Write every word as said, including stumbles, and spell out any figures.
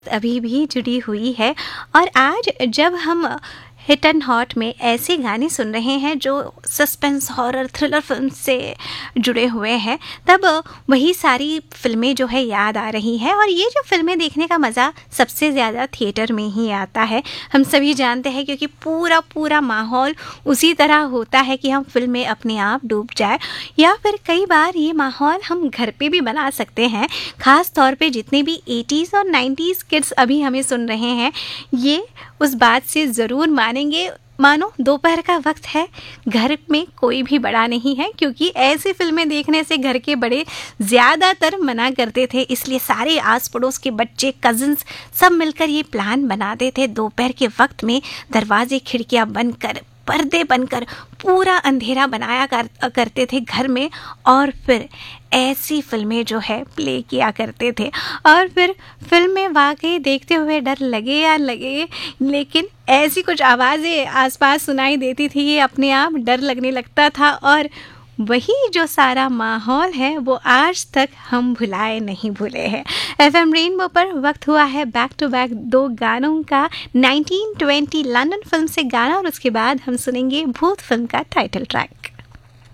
अभी भी जुड़ी हुई है। और आज जब हम हिट एंड हॉट में ऐसे गाने सुन रहे हैं जो सस्पेंस हॉरर थ्रिलर फिल्म से जुड़े हुए हैं, तब वही सारी फिल्में जो है याद आ रही हैं। और ये जो फिल्में देखने का मज़ा सबसे ज़्यादा थिएटर में ही आता है, हम सभी जानते हैं, क्योंकि पूरा पूरा माहौल उसी तरह होता है कि हम फिल्म में अपने आप डूब जाए। या फिर कई बार ये माहौल हम घर पे भी बना सकते हैं। ख़ास तौर पे जितने भी एटीज़ और नाइन्टीज़ किड्स अभी हमें सुन रहे हैं, ये उस बात से ज़रूर मानेंगे। मानो दोपहर का वक्त है, घर में कोई भी बड़ा नहीं है, क्योंकि ऐसी फिल्में देखने से घर के बड़े ज़्यादातर मना करते थे। इसलिए सारे आस पड़ोस के बच्चे, कज़न्स सब मिलकर ये प्लान बनाते थे दोपहर के वक्त में दरवाजे खिड़कियां बंद कर, पर्दे बनकर पूरा अंधेरा बनाया कर, करते थे घर में, और फिर ऐसी फिल्में जो है प्ले किया करते थे। और फिर फिल्म में वाकई देखते हुए डर लगे या लगे, लेकिन ऐसी कुछ आवाज़ें आसपास सुनाई देती थी, ये अपने आप डर लगने लगता था। और वही जो सारा माहौल है वो आज तक हम भुलाए नहीं भूले हैं। एफएम रेनबो पर वक्त हुआ है बैक टू बैक दो गानों का। नाइनटीन ट्वेंटी लंदन फिल्म से गाना, और उसके बाद हम सुनेंगे भूत फिल्म का टाइटल ट्रैक।